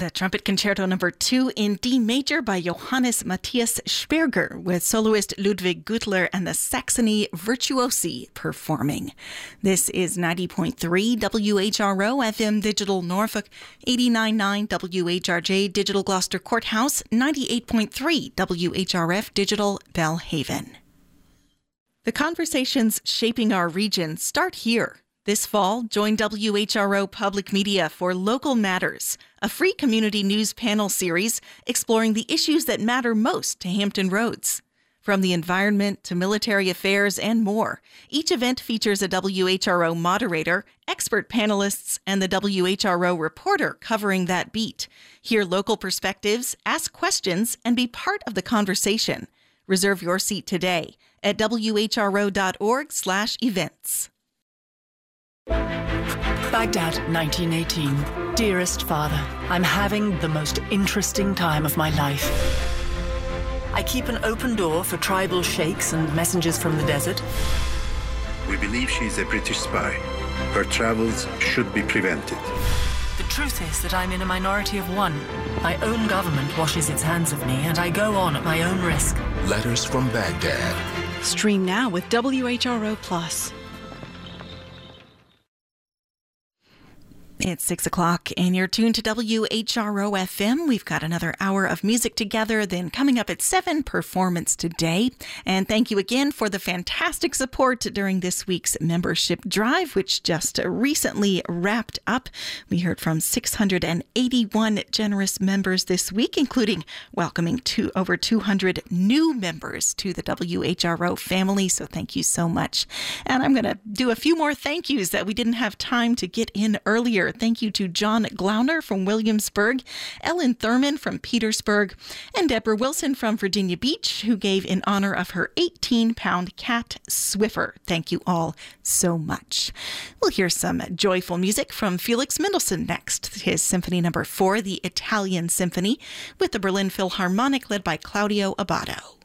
The Trumpet Concerto No. 2 in D major by Johannes Matthias Sperger, with soloist Ludwig Güttler and the Saxony Virtuosi performing. This is 90.3 WHRO FM Digital Norfolk, 89.9 WHRJ Digital Gloucester Courthouse, 98.3 WHRF Digital Belhaven. The conversations shaping our region start here. This fall, join WHRO Public Media for Local Matters, a free community news panel series exploring the issues that matter most to Hampton Roads. From the environment to military affairs and more, each event features a WHRO moderator, expert panelists, and the WHRO reporter covering that beat. Hear local perspectives, ask questions, and be part of the conversation. Reserve your seat today at whro.org/events. Baghdad, 1918. Dearest Father, I'm having the most interesting time of my life. I keep an open door for tribal sheikhs and messengers from the desert. We believe she's a British spy. Her travels should be prevented. The truth is that I'm in a minority of one. My own government washes its hands of me, and I go on at my own risk. Letters from Baghdad. Stream now with WHRO Plus. It's 6 o'clock, and you're tuned to WHRO FM. We've got another hour of music together, then coming up at 7, Performance Today. And thank you again for the fantastic support during this week's membership drive, which just recently wrapped up. We heard from 681 generous members this week, including welcoming over 200 new members to the WHRO family. So thank you so much. And I'm going to do a few more thank yous that we didn't have time to get in earlier. Thank you to John Glauner from Williamsburg, Ellen Thurman from Petersburg, and Deborah Wilson from Virginia Beach, who gave in honor of her 18-pound cat, Swiffer. Thank you all so much. We'll hear some joyful music from Felix Mendelssohn next, his Symphony No. 4, the Italian Symphony, with the Berlin Philharmonic led by Claudio Abbado.